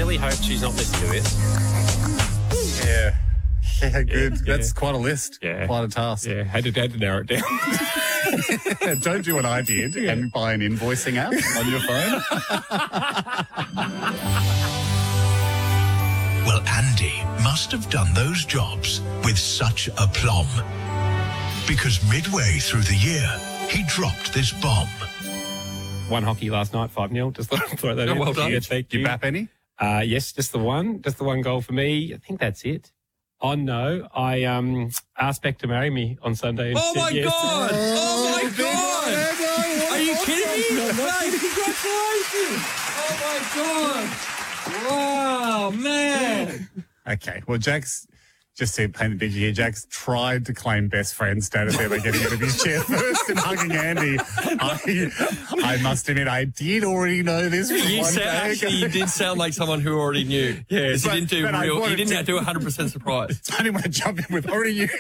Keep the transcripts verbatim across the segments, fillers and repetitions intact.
really hope she's not listening to this. Yeah. Yeah, good. Yeah. That's quite a list. Yeah. Quite a task. Yeah, had to, had to narrow it down. Don't do what I did yeah. and buy an invoicing app on your phone. Well, Andy must have done those jobs with such aplomb. Because midway through the year, he dropped this bomb. Won hockey last night, five nil. Just thought I'd throw that oh, in. Well done. Yeah, thank Did you. you bap any? Uh, yes, just the one. Just the one goal for me. I think that's it. Oh, no. I um, asked Beck to marry me on Sunday. And oh, said my yes. God. Oh, my God. Are you kidding me? No, no. Mate, congratulations. Oh, my God. Wow, man. Okay. Well, Jack's, just to paint the picture here, Jack's tried to claim best friend status there by getting out of his chair first and hugging Andy. I, I must admit, I did already know this. From You one sound, day actually, ago. you did sound like someone who already knew. Yes. You didn't do but I real. You wanted didn't to- have to do one hundred percent surprise. I didn't want to jump in with already you.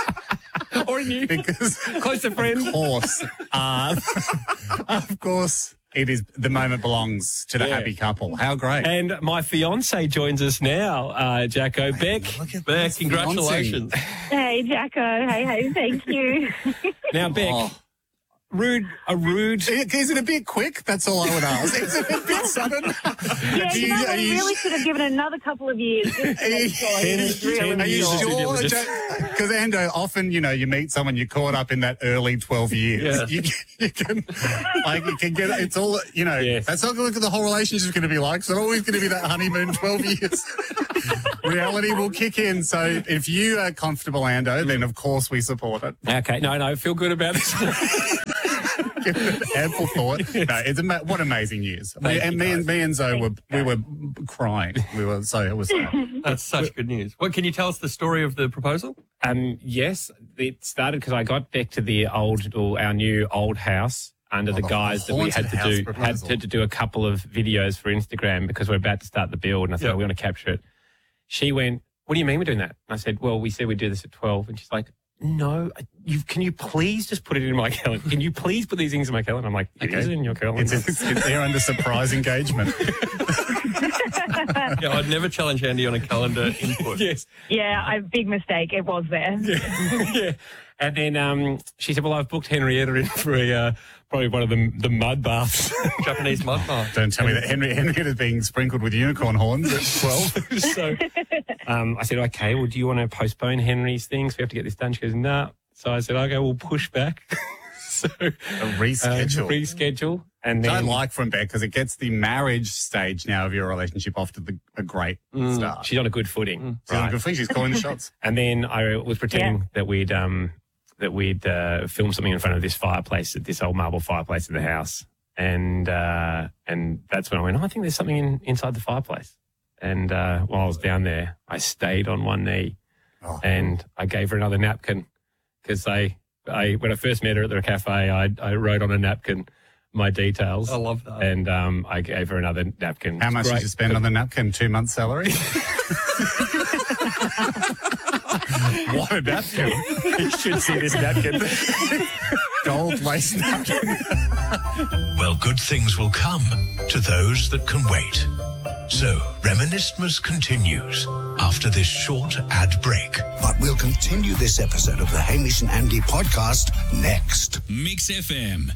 Or you. Because, Close to friend. of course, uh, of course, it is the moment belongs to the Yeah. happy couple. How great. And my fiance joins us now, uh, Jacko. Beck. Look at Beck, this congratulations. Hey, Jacko. Hey, hey, thank you. Now, Beck. Oh. Rude, a rude. Is it a bit quick? That's all I would ask. Is it a bit sudden? Yeah, Do you know, are we you- really should have given it another couple of years. Just to make sure he was really Are you Ten sure? years. Because, Ando, often, you know, you meet someone, you're caught up in that early twelve years. Yeah. You, you can, like, you can get, it's all, you know, Yes. that's not what the whole relationship's going to be like. It's not always going to be that honeymoon twelve years. Reality will kick in. So if you are comfortable, Ando, then of course we support it. Okay, no, no, feel good about this. Give it ample thought. No, it's ama- what amazing news. We, Thank and you, me and guys. me and Zoe were we were crying. We were so it was. That's such good news. What can you tell us the story of the proposal? Um, yes, it started because I got back to the old, or our new old house under the the guise that we had haunted to house do had proposal. to, to do a couple of videos for Instagram because we're about to start the build, and I thought Yeah. we're going to capture it. She went, "What do you mean we're doing that?" And I said, "Well, we said we'd do this at twelve," and she's like, "No, you can you please just put it in my calendar? Can you please put these things in my calendar?" I'm like, "It Okay. is in your calendar." It's, it's, it's there under surprise engagement. Yeah, I'd never challenge Andy on a calendar input. yes. Yeah, I big mistake. It was there. yeah. And then um, she said, "Well, I've booked Henrietta in for a, uh, probably one of the the mud baths." Japanese mud bath. Don't tell me that Henry Henrietta's being sprinkled with unicorn horns at twelve. so um, I said, "Okay, well, do you want to postpone Henry's things? We have to get this done." She goes, "No." So I said, "Okay, we'll push back." so A reschedule. Uh, reschedule, and Which I then like from Beck because it gets the marriage stage now of your relationship off to the, a great start. she's on a good footing, She's on a right? good thing. She's calling the shots. And then I was pretending Yeah. that we'd um, that we'd uh, film something in front of this fireplace, this old marble fireplace in the house, and uh, and that's when I went, "Oh, I think there's something in, inside the fireplace." And uh, while I was down there, I stayed on one knee, Oh. and I gave her another napkin because I, I when I first met her at the cafe, I, I wrote on a napkin my details. I love that. And um, I gave her another napkin. How much Great. did you spend on the napkin? Two months' salary? What a napkin. You should see this napkin. Gold lace napkin. Well, good things will come to those that can wait. So, Reminiscence continues after this short ad break. But we'll continue this episode of the Hamish and Andy podcast next. Mix F M.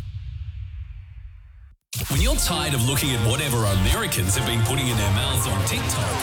When you're tired of looking at whatever Americans have been putting in their mouths on TikTok,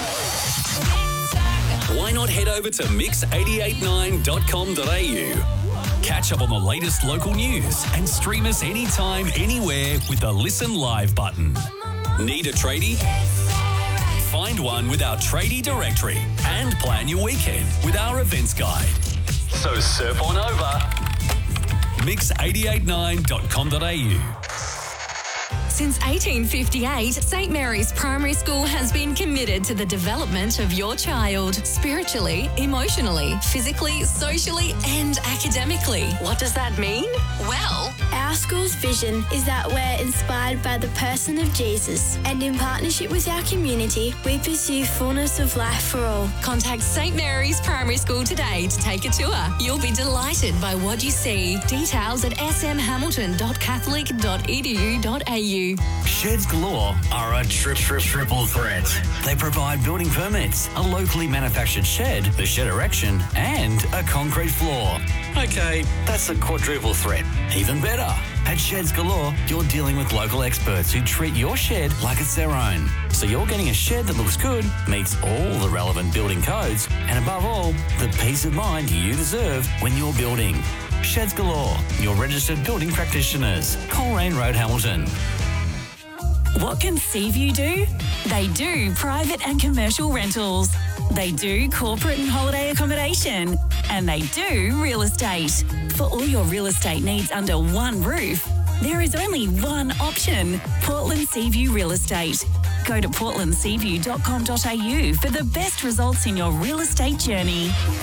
why not head over to mix eight eight nine dot com dot a u? Catch up on the latest local news and stream us anytime, anywhere with the Listen Live button. Need a tradie? Find one with our tradie directory and plan your weekend with our events guide. So surf on over. mix eight eight nine dot com dot a u. Since eighteen fifty-eight, Saint Mary's Primary School has been committed to the development of your child spiritually, emotionally, physically, socially, and academically. What does that mean? Well, Our school's vision is that we're inspired by the person of Jesus, and in partnership with our community, we pursue fullness of life for all. contact Saint Mary's Primary School today to take a tour. You'll be delighted by what you see. Details at s m hamilton dot catholic dot e d u dot a u. you. Sheds Galore are a trip, trip, triple threat. They provide building permits, a locally manufactured shed, the shed erection, and a concrete floor. Okay, that's a quadruple threat. Even better. At Sheds Galore, you're dealing with local experts who treat your shed like it's their own. So you're getting a shed that looks good, meets all the relevant building codes, and above all, the peace of mind you deserve when you're building. Sheds Galore, your registered building practitioners. Coleraine Road, Hamilton. What can Seaview do? They do private and commercial rentals. They do corporate and holiday accommodation. And they do real estate. For all your real estate needs under one roof, there is only one option, Portland Seaview Real Estate. Go to portland seaview dot com dot a u for the best results in your real estate journey.